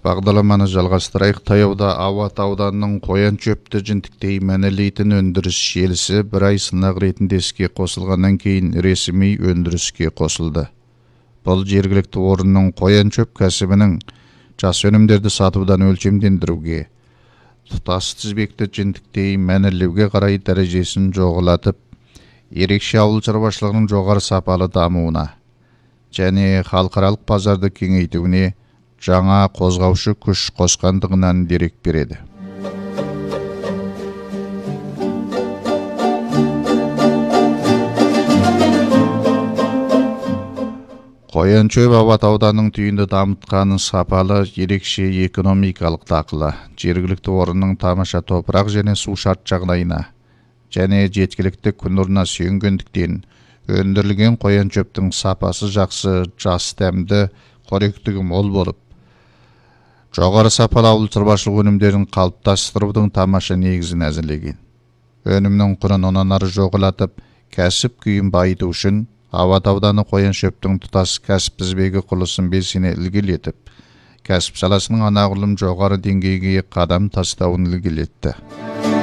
Бағдарламаны жалғастырайық. Таяуда Ават ауданының қоян чөпті жінтіктей мәнілейтін өндіріс желісі бір ай сынақ ретінде іске қосылғаннан кейін ресми өндіріске қосылды. Бұл жергілікті орынның қоян чөп кәсібінің жас өнімдерді сатудан өлшемдендіруге, тұтас тізбекті жінтіктей мәнілеуге қарай дәрежесін жоғылатып, ерекше ауыл шаруашылығының жоғары сапалы дамуына және халықаралық базарды кеңейтуіне жаңа қозғаушы күш қосқандығынан дерек береді. Қоян чөп Ават ауданының түйінді дамытқаны сапалы, ерекше экономикалық дақылы, жергілікті орынның тамаша топырақ және су шарт жағдайына және жеткілікті күн нұрына сүйенгендіктен өндірілген қоян чөптің сапасы жақсы, жас дәмді, қоректігі мол болып, жоғары сапалы ауыл шаруашылық өнімдерін қалыптастырудың тамаша негізін әзірлеген. Өнімнің құнын онан ары жоғалатып, кәсіп күйін байыту үшін Ават ауданы қоян шөптің тұтас кәсіп тізбегі құрылысын белсене ілгерілетіп, кәсіп саласының анағұрлым жоғары деңгейге қадам тастауын ілгерілетті.